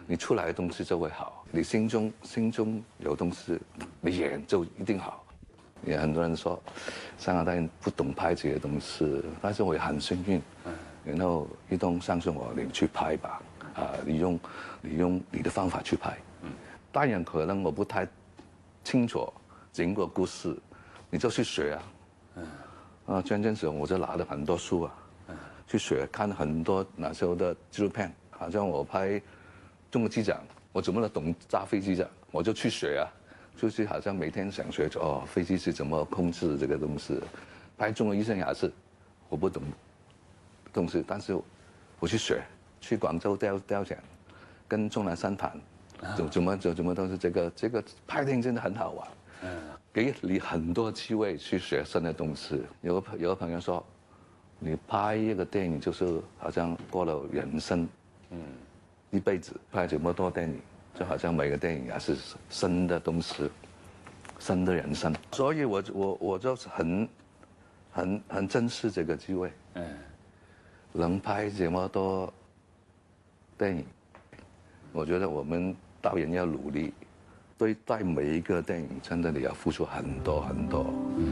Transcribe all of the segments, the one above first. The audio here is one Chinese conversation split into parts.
你出来的东西就会好。你心中有东西，你演就一定好。也很多人说香港导演不懂拍这些东西，但是我也很幸运。然后一东相信我，你去拍吧，你用你的方法去拍。当然可能我不太清楚整个故事，你就去学啊。真正时候我就拿了很多书去学，看很多那时候的纪录片。好像我拍中国机长，我怎么能懂揸飞機啫？我就去學就是好像每天想學飛機是怎麼控制這個東西。拍中國醫生也是，我不懂東西，但是我去學，去廣州雕像，跟鍾南山談，怎麼都是這個拍電影真的很好玩，給你很多機會去學新的東西。有個朋友說，你拍一個電影就是好像過了人生。一輩子拍這麼多電影，就好像每個電影也是新的東西，新的人生。所以我就是很珍視這個機會，能拍這麼多電影，我覺得我們導演要努力，對待每一個電影真的你要付出很多很多。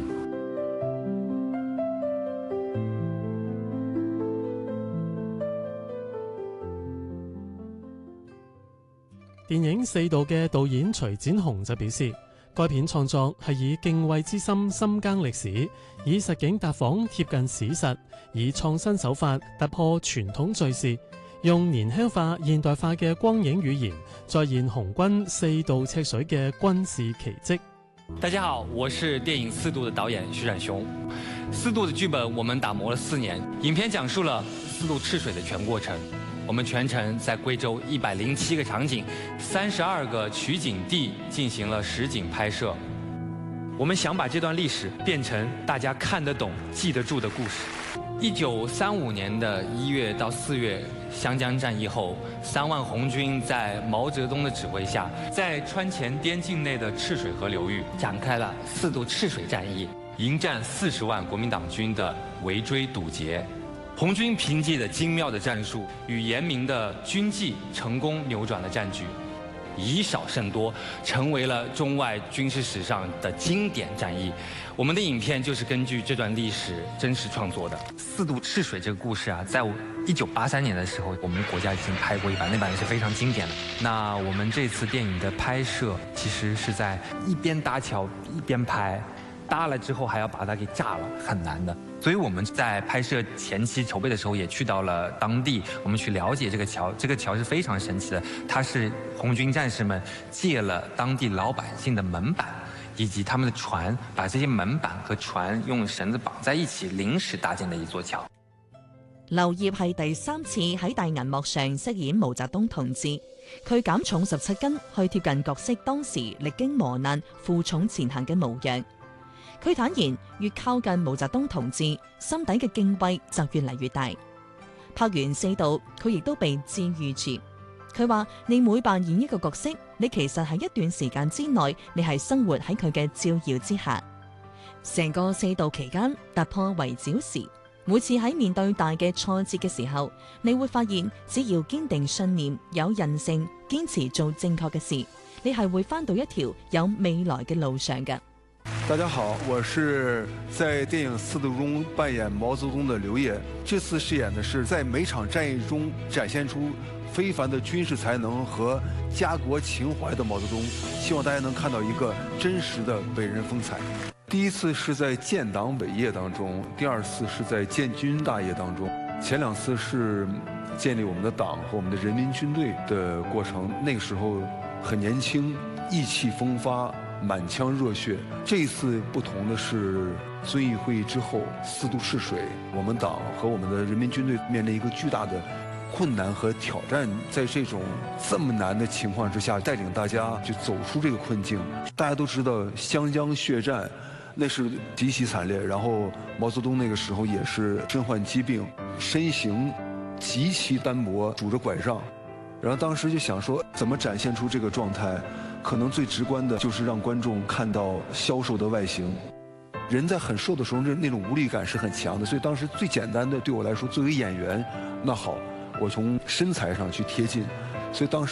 電影《四道》嘅導演徐展雄就表示，該片創作係以敬畏之心深耕歷史，以實景搭訪貼近史實，以創新手法突破傳統敘事，用年輕化現代化嘅光影語言，再現紅軍四道赤水嘅軍事奇蹟。 大家好，我是電影《四度》的導演徐展雄。《四度》的劇本我們打磨了4年，影片講述了四渡赤水的全過程。我們全程在貴州107個場景、32個取景地進行了實景拍攝。我們想把這段歷史變成大家看得懂、記得住的故事。1935年的1月到4月，湘江戰役後，3萬紅軍在毛澤東的指揮下，在川黔邊境內的赤水河流域展開了四渡赤水戰役，迎戰40萬國民黨軍的圍追堵截。紅軍憑借着精妙的戰術與嚴明的軍紀，成功扭轉了戰局，以少勝多，成為了中外軍事史上的經典戰役。我們的影片就是根據這段歷史真實創作的。四渡赤水這個故事啊，在1983年的時候，我們國家已經拍過一版，那版也是非常經典的。那我們這次電影的拍攝，其實是在一邊搭橋一邊拍，搭了之後還要把它給炸了，很難的。所以我們在拍攝前期籌備的時候，也去到了當地，我們去了解這個橋。這個橋是非常神奇的，它是紅軍戰士們借了當地老百姓的門板以及他們的船，把這些門板和船用繩子綁在一起，臨時搭建的一座橋。 劉燁係第3次喺大銀幕上飾演毛澤東同志，佢減重17斤，去貼近角色當時歷經磨難、負重前行嘅模樣。佢坦言，越靠近毛澤東同志，心底嘅敬畏就越嚟越大。拍完四道，佢亦都被治癒住。佢話：你每扮演一個角色，你其實喺一段時間之內，你係生活喺佢嘅照耀之下。成個四道期間，突破圍剿時，每次喺面對大嘅挫折嘅時候，你會發現，只要堅定信念、有韌性、堅持做正確嘅事，你係會返到一條有未來嘅路上嘅。 大家好，我是在電影《四渡》中扮演毛澤東的劉燁。這次飾演的是在每場戰役中展現出非凡的軍事才能和家國情懷的毛澤東，希望大家能看到一個真實的偉人風采。第一次是在建黨偉業當中，第二次是在建軍大業當中。前2次是建立我們的黨和我們的人民軍隊的過程，那個時候很年輕，意氣風發，滿腔熱血。這一次不同的是，遵義會議之後，四渡赤水，我們黨和我們的人民軍隊面臨一個巨大的困難和挑戰，在這種這麼難的情況之下，帶領大家去走出這個困境。大家都知道湘江血戰，那是極其慘烈。然後毛澤東那個時候也是身患疾病，身形極其單薄，拄着拐杖。然後當時就想說，怎麼展現出這個狀態？可能最直觀的就是讓觀眾看到消瘦的外形。人在很瘦的時候，那種無力感是很強的。所以當時最簡單的，對我來說，作為演員，那好，我從身材上去貼近。所以當時